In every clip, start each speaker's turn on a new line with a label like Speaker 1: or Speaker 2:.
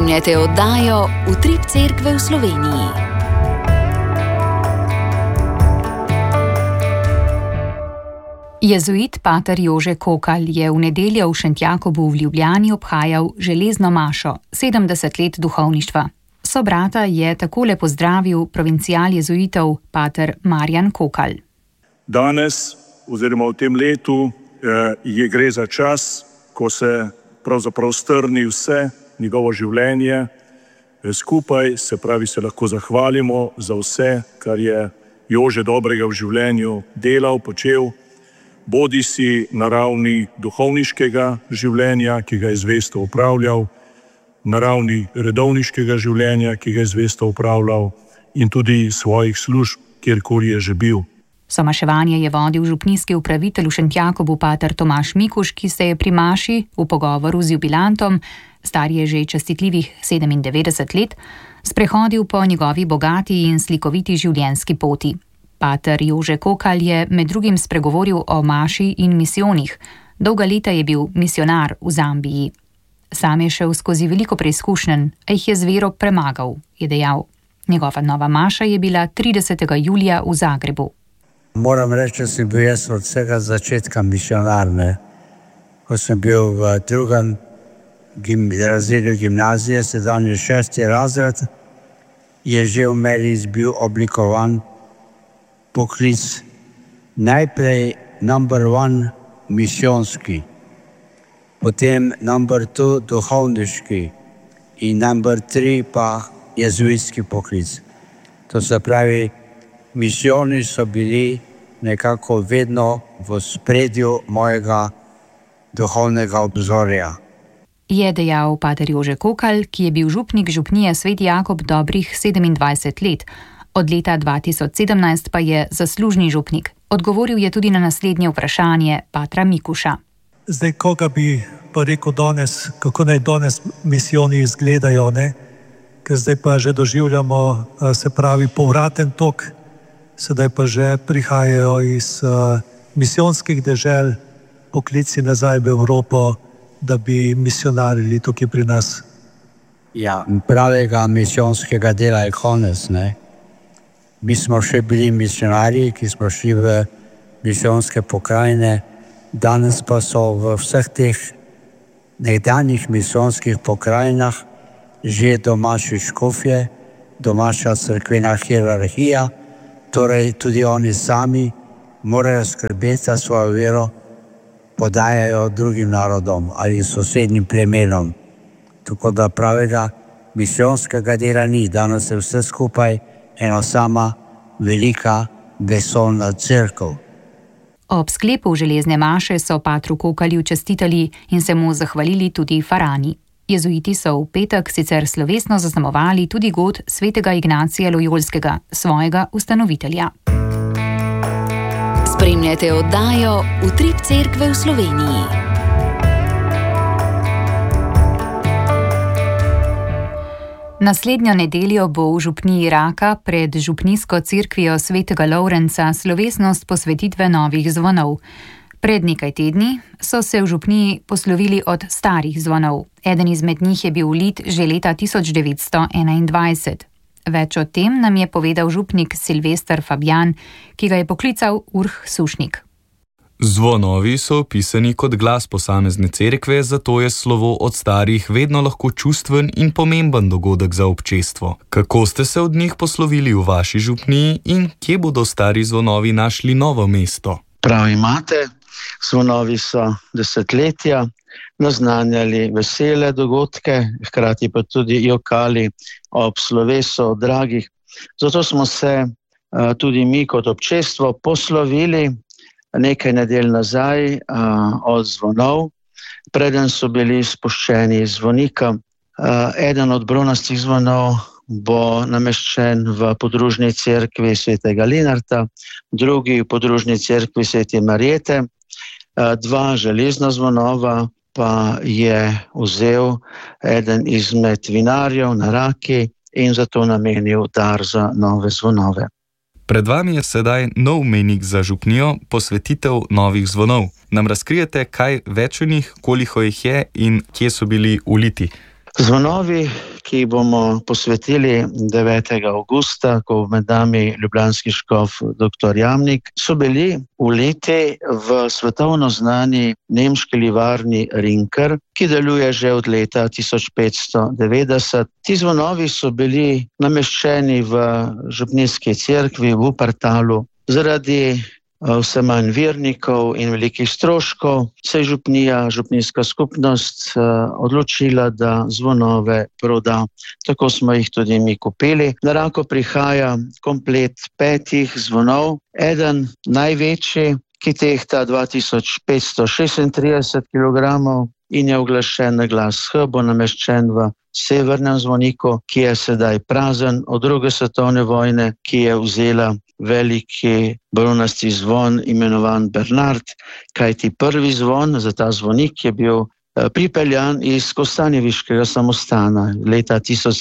Speaker 1: Spremljate oddajo Utrip Cerkve v Sloveniji. Jezuit pater Jože Kokalj je v nedeljo v Šentjakobu v Ljubljani obhajal železno mašo, 70 let duhovništva. Sobrata je takole pozdravil provincial jezuitov pater Marjan Kokalj.
Speaker 2: Danes oziroma v tem letu gre za čas, ko se pravzaprav strni vse njegovo življenje skupaj, se pravi, se lahko zahvalimo za vse, kar je Jože dobrega v življenju delal, počel, bodisi na ravni duhovniškega življenja, ki ga je zvesto upravljal, na ravni redovniškega življenja, ki ga je zvesto upravljal, in tudi svojih služb, kjerkoli je že bil.
Speaker 1: Somaševanje je vodil župnijski upravitelj v Šentjakobu pater Tomaž Mikuš, ki se je pri maši v pogovoru z jubilantom, star je že častitljivih 97 let, sprehodil po njegovi bogati in slikoviti življenjski poti. Pater Jože Kokalj je med drugim spregovoril o maši in misijonih. Dolga leta je bil misionar v Zambiji. Sam je šel skozi veliko preizkušenj, a jih je z vero premagal, je dejal. Njegova nova maša je bila 30. julija v Zagrebu.
Speaker 3: Moram reči, da sem bil jaz od vsega začetka misionar. Ko sem bil v drugem razredu gimnazije, sedaj je 6. razred, je že v meni bil oblikovan poklic. Najprej number 1 misijonski, potem number 2 duhovniški in number 3 pa jezuitski poklic. To se pravi, misijoni so bili nekako vedno v spredju mojega duhovnega obzorja.
Speaker 1: Je dejal pater Jože Kokalj, ki je bil župnik župnije Sveti Jakob dobrih 27 let. Od leta 2017 pa je zaslužni župnik. Odgovoril je tudi na naslednje vprašanje patra Mikuša.
Speaker 4: Zdaj, koga bi pa rekel danes, kako naj danes misijoni izgledajo, ne? Ker zdaj pa že doživljamo, se pravi, povraten tok, sedaj pa že prihajajo iz misijonskih dežel poklici nazaj v Evropo, da bi misionarili tukaj pri nas.
Speaker 3: Ja, pravega misijonskega dela je konec, ne? Mi smo še bili misionarji, ki smo šli v misijonske pokrajine, danes pa so v vseh teh nekdanjih misijonskih pokrajinah že domači škofje, domača cerkvena hierarhija, torej tudi oni sami morajo skrbeti za svojo vero, podajajo drugim narodom ali sosednjim plemenom. Tako da pravega misijonskega dela ni, danes je vse skupaj ena sama velika vesoljna cerkev.
Speaker 1: Ob sklepu železne maše so patru Kokalju čestitali in se mu zahvalili tudi farani. Jezuiti so v petek sicer slovesno zaznamovali tudi god svetega Ignacija Lojolskega, svojega ustanovitelja. Spremljate oddajo Utrip Cerkve v Sloveniji. Naslednjo nedeljo bo v župniji Raka pred župnijsko cerkvijo svetega Lovrenca slovesnost posvetitve novih zvonov. Pred nekaj tedni so se v župniji poslovili od starih zvonov. Eden izmed njih je bil vlit že leta 1921. Več o tem nam je povedal župnik Silvester Fabjan, ki ga je poklical Urh Sušnik.
Speaker 5: Zvonovi so opisani kot glas posamezne cerkve, zato je slovo od starih vedno lahko čustven in pomemben dogodek za občestvo. Kako ste se od njih poslovili v vaši župniji in kje bodo stari zvonovi našli novo mesto?
Speaker 6: Prav imate, zvonovi so desetletja naznanjali vesele dogodke, hkrati pa tudi jokali ob slovesu dragih. Zato smo se tudi mi kot občestvo poslovili nekaj nedelj nazaj od zvonov, preden so bili spuščeni iz zvonika. Eden od bronastih zvonov bo nameščen v podružni cerkvi svetega Linarta, drugi v podružni cerkvi svete Marjete. 2 železna zvonova pa je vzel eden izmed vinarjev na Raki in zato namenil dar za nove zvonove.
Speaker 5: Pred vami je sedaj nov mejnik za župnijo, posvetitev novih zvonov. Nam razkrijete kaj več o njih, koliko jih je in kje so bili uliti?
Speaker 6: Zvonovi, ki bomo posvetili 9. avgusta, ko med nami ljubljanski škof dr. Jamnik, so bili uliti v svetovno znani nemški livarni Rinker, ki deluje že od leta 1590. Ti zvonovi so bili nameščeni v župnijski cerkvi v Wuppertalu. Zaradi vse manj vernikov in velikih stroškov se je župnijska skupnost odločila, da zvonove proda. Tako smo jih tudi mi kupili. Na roko prihaja komplet 5 zvonov. Eden največji, ki tehta 2536 kg in je uglašen na glas H, bo nameščen v severnem zvoniku, ki je sedaj prazen od 2. svetovne vojne, ki je vzela veliki bronasti zvon imenovan Bernard, kajti prvi zvon za ta zvonik je bil pripeljan iz Kostanjeviškega samostana leta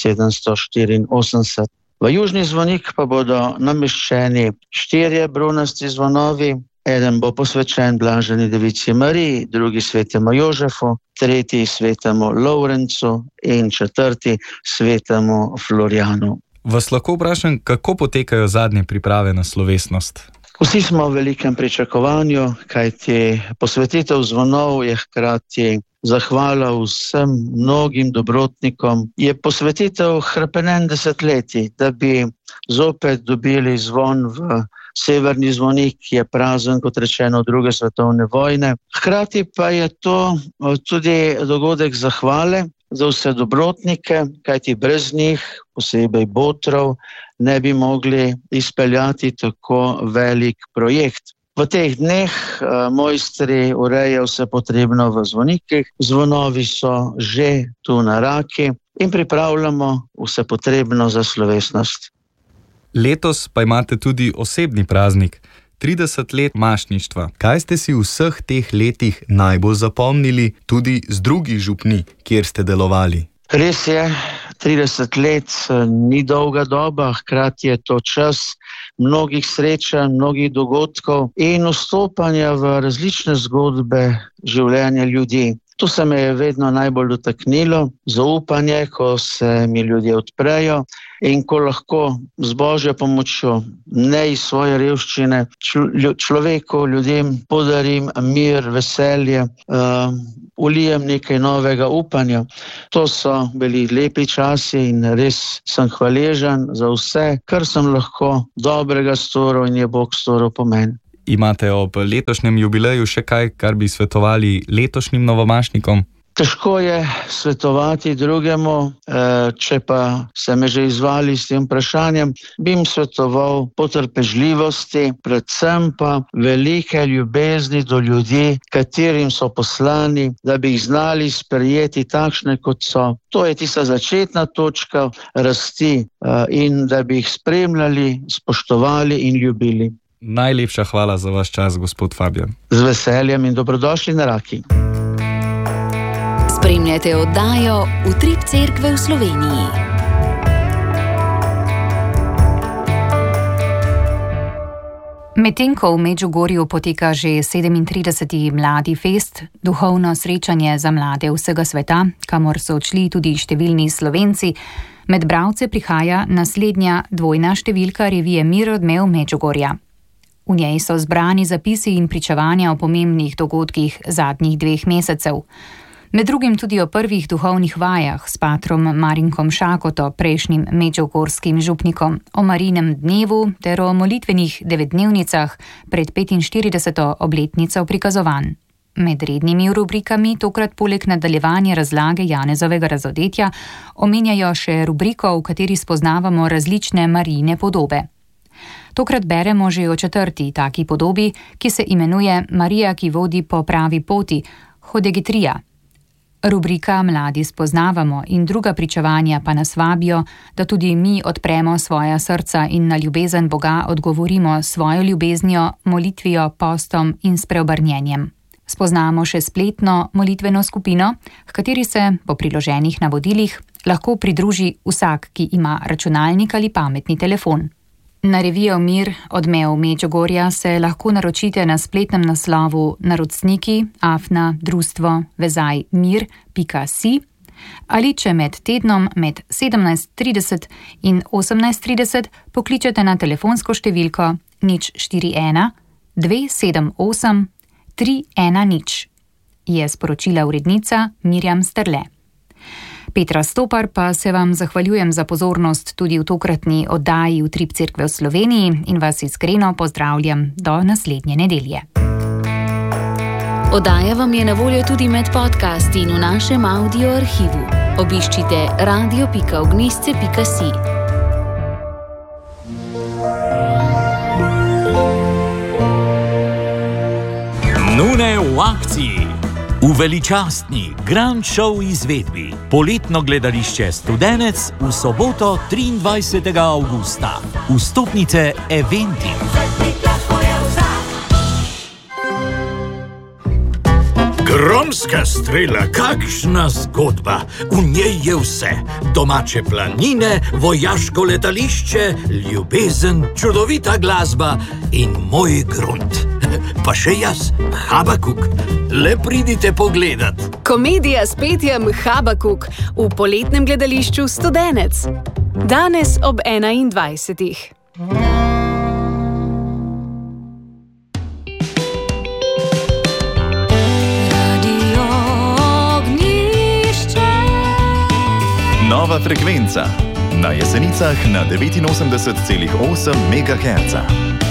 Speaker 6: 1784. V južni zvonik pa bodo nameščeni 4 bronasti zvonovi. Eden bo posvečen Blaženi devici Mariji, drugi svetemu Jožefu, tretji svetemu Lovrencu in četrti svetemu Florjanu.
Speaker 5: Vas lahko vprašam, kako potekajo zadnje priprave na slovesnost?
Speaker 6: Vsi smo v velikem pričakovanju, kajti posvetitev zvonov je hkrati zahvala vsem mnogim dobrotnikom. Je posvetitev hrepenen desetletij, da bi zopet dobili zvon v severni zvonik, ki je prazen, kot rečeno, 2. svetovne vojne. Hkrati pa je to tudi dogodek zahvale za vse dobrotnike, kajti brez njih, posebej botrov, ne bi mogli izpeljati tako velik projekt. V teh dneh mojstri urejajo vse potrebno v zvonikih, zvonovi so že tu na Raki in pripravljamo vse potrebno za slovesnost.
Speaker 5: Letos pa imate tudi osebni praznik, 30 let mašništva. Kaj ste si v vseh teh letih najbolj zapomnili tudi z drugih župnij, kjer ste delovali?
Speaker 6: Res je, 30 let ni dolga doba, hkrati je to čas mnogih srečanj, mnogih dogodkov in vstopanja v različne zgodbe življenja ljudi. To se me je vedno najbolj dotaknilo, zaupanje, ko se mi ljudje odprejo in ko lahko z Božjo pomočjo, ne iz svoje revščine, človeku, ljudem podarim mir, veselje, ulijem nekaj novega upanja. To so bili lepi časi in res sem hvaležen za vse, kar sem lahko dobrega storil in je Bog storil po meni.
Speaker 5: Imate ob letošnjem jubileju še kaj, kar bi svetovali letošnjim novomašnikom?
Speaker 6: Težko je svetovati drugemu, če pa se me že izvali s tem vprašanjem, bi jim svetoval potrpežljivosti, predvsem pa velike ljubezni do ljudi, katerim so poslani, da bi jih znali sprejeti takšne, kot so. To je tista začetna točka rasti in da bi jih spremljali, spoštovali in ljubili.
Speaker 5: Najlepša hvala za vaš čas, gospod Fabijan.
Speaker 6: Z veseljem in dobrodošli na Raki.
Speaker 7: Spremljate oddajo Utrip cerkve v Sloveniji.
Speaker 1: Medtem ko v Medžugorju poteka že 37. Mladi fest, duhovno srečanje za mlade vsega sveta, kamor so odšli tudi številni Slovenci, med bralce prihaja naslednja dvojna številka revije Mir odmev Medžugorja. V njej so zbrani zapisi in pričevanja o pomembnih dogodkih zadnjih 2 mesecev. Med drugim tudi o prvih duhovnih vajah s patrom Marinkom Šakoto, prejšnjim medžugorskim župnikom, o Marinem dnevu ter o molitvenih 9-dnevnicah pred 45. obletnico prikazovanj. Med rednimi rubrikami tokrat poleg nadaljevanja razlage Janezovega razodetja omenjajo še rubriko, v kateri spoznavamo različne Marijine podobe. Tokrat beremo že o 4. taki podobi, ki se imenuje Marija, ki vodi po pravi poti, Hodegetrija. Rubrika Mladi spoznavamo in druga pričevanja pa nas vabijo, da tudi mi odpremo svoja srca in na ljubezen Boga odgovorimo svojo ljubeznijo, molitvijo, postom in spreobrnjenjem. Spoznamo še spletno molitveno skupino, h kateri se po priloženih navodilih lahko pridruži vsak, ki ima računalnik ali pametni telefon. Na revijo Mir odmev Medžugorja se lahko naročite na spletnem naslovu narodsniki@društvo-mir.si Ali če med tednom med 17:30 in 18:30 pokličete na telefonsko številko 041 278 310, je sporočila urednica Mirjam Sterle. Petra Stopar pa se vam zahvaljujem za pozornost tudi v tokratni oddaji Utrip Cerkve v Sloveniji in vas iskreno pozdravljam do naslednje nedelje.
Speaker 7: Oddaja vam je na voljo tudi med podcasti in v našem audio arhivu. Obiščite radio.ognisce.si.
Speaker 8: Nune v akciji. V veličastni Grand Show izvedbi poletno gledališče Studenec v soboto 23. avgusta. Vstopnice Eventi. Gromska strela, kakšna zgodba. V njej je vse. Domače planine, vojaško letališče, ljubezen, čudovita glasba in moj grunt. Pa še jaz, Habakuk. Le pridite pogledat.
Speaker 9: Komedija s petjem Habakuk v poletnem gledališču Studenec. Danes ob 21.
Speaker 10: Nova frekvenca. Na Jesenicah na 89,8 MHz.